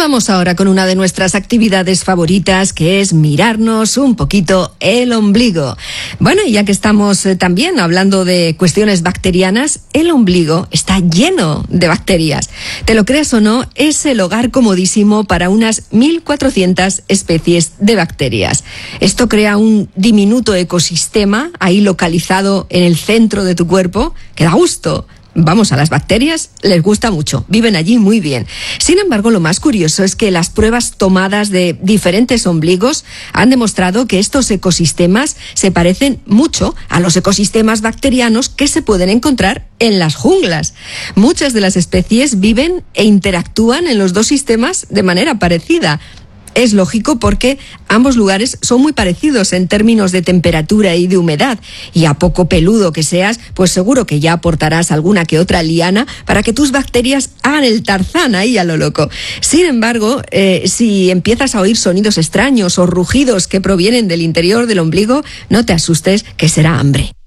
Vamos ahora con una de nuestras actividades favoritas, que es mirarnos un poquito el ombligo. Bueno, y ya que estamos también hablando de cuestiones bacterianas, el ombligo está lleno de bacterias. Te lo creas o no, es el hogar comodísimo para unas 1.400 especies de bacterias. Esto crea un diminuto ecosistema ahí localizado en el centro de tu cuerpo, que da gusto. Vamos, a las bacterias les gusta mucho, viven allí muy bien. Sin embargo, lo más curioso es que las pruebas tomadas de diferentes ombligos han demostrado que estos ecosistemas se parecen mucho a los ecosistemas bacterianos que se pueden encontrar en las junglas. Muchas de las especies viven e interactúan en los dos sistemas de manera parecida. Es lógico porque ambos lugares son muy parecidos en términos de temperatura y de humedad. Y a poco peludo que seas, pues seguro que ya aportarás alguna que otra liana para que tus bacterias hagan el Tarzán ahí a lo loco. Sin embargo, si empiezas a oír sonidos extraños o rugidos que provienen del interior del ombligo, no te asustes, que será hambre.